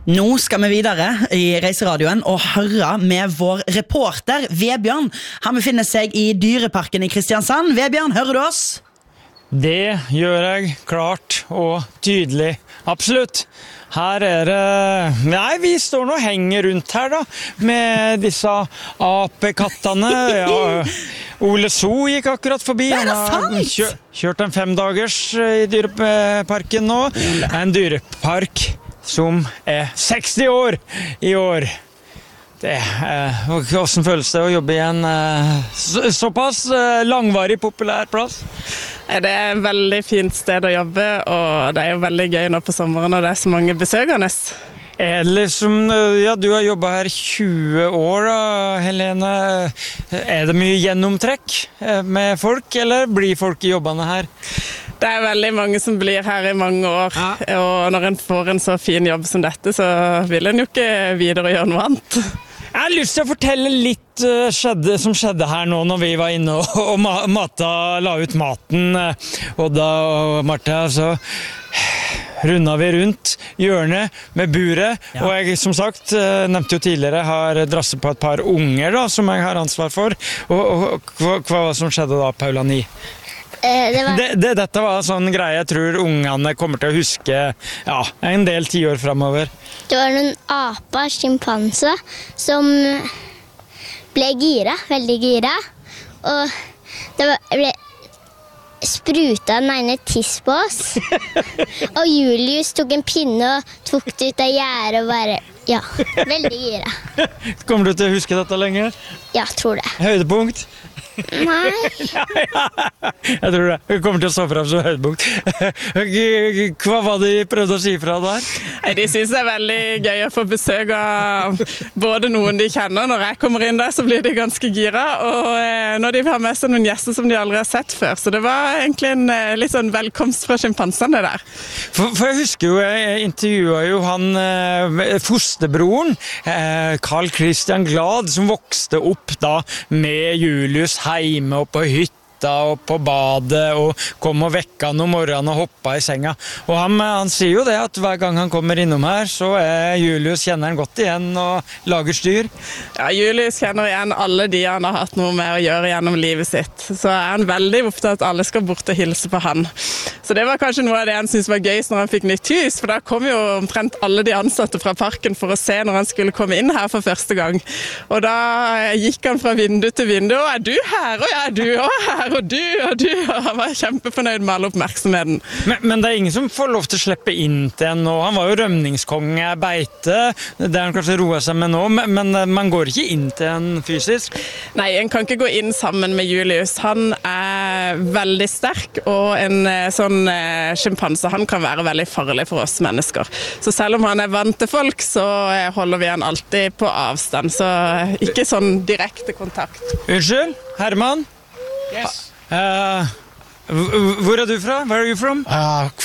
Nå skal vi videre i Reiseradioen og høre med vår reporter Vebjørn. Han befinner seg i Dyreparken i Kristiansand. Vebjørn, hører du oss? Det gjør jeg klart og tydelig. Absolutt. Her det... Nei, vi står nå og henger rundt her da, med disse apekattene. Ja, Ole So gikk akkurat forbi. Han har kjørt en 5 dagers i Dyreparken nå. En dyrepark som 60 år i år. Hvordan føles det å jobbe i en såpass langvarig populær plass? Det et veldig fint sted å jobbe, og det jo veldig gøy nå på sommeren når det så mange besøkende. Liksom, ja, du har jobbet her 20 år da, Helene. Det mye gjennomtrekk med folk, eller blir folk i jobbene her? Det veldig mange som blir her i mange år, og når en får en så fin jobb som dette, så vil en jo ikke videre gjøre noe annet. Jeg har lyst til å fortelle litt som skjedde her nå når vi var inne og la ut maten. Odda og Martha, så rundet vi rundt hjørnet med buret. Ja. Og jeg, som sagt, nevnte jo tidligere, har drasset på et par unger da, som jeg har ansvar for. Og hva var det som skjedde da, Paula Ni? Dette var en sånn greie jeg tror ungene kommer til å huske en del 10 år fremover. Det var noen aper, skimpanser, som ble gira, veldig gira. Og det ble sprutet den ene tiss på oss. Og Julius tok en pinne og tok det ut av gjerdet og bare, veldig gira. Kommer du til å huske dette lenge? Ja, tror det. Høydepunkt? Nei. Jeg tror det. Vi kommer til å stå frem som høydepunkt. Hva var det de prøvde å si fra der? De synes det veldig gøy å få besøk av både noen de kjenner. Når jeg kommer inn der, så blir de ganske gira. Og når de har med seg noen gjester som de aldri har sett før. Så det var egentlig en litt sånn velkomst fra sjimpansene der. For jeg husker jo, jeg intervjuet jo han fosterbroren, Carl Christian Glad, som vokste opp da med Julius heime og på hytta og på badet og kom og vekka han om morgenen og hoppa i senga. Og han sier jo det at hver gang han kommer innom her, så Julius kjenner han godt igjen og lager styr. Ja, Julius kjenner igjen alle de han har hatt noe med å gjøre gjennom livet sitt. Så han veldig opptatt at alle skal bort og hilse på han. Så det var kanskje noe av det han syntes var gøyest når han fikk nytt hus, for da kom jo omtrent alle de ansatte fra parken for å se når han skulle komme inn her for første gang. Og da gikk han fra vindu til vindu, og du her? Og du også her? Og du, og han var kjempefornøyd med all oppmerksomheten. Men det ingen som får lov til å slippe inn til en nå. Han var jo rømningskonge, beite, det han kanskje roet seg med nå, men man går ikke inn til en fysisk? Nei, en kan ikke gå inn sammen med Julius. Han veldig sterk, og en sånn skimpanse, han kan være veldig farlig for oss mennesker. Så selv om han vant til folk, så holder vi han alltid på avstand, så ikke sånn direkte kontakt. Unnskyld, Herman? Yes. Hvor du fra? Where are you from?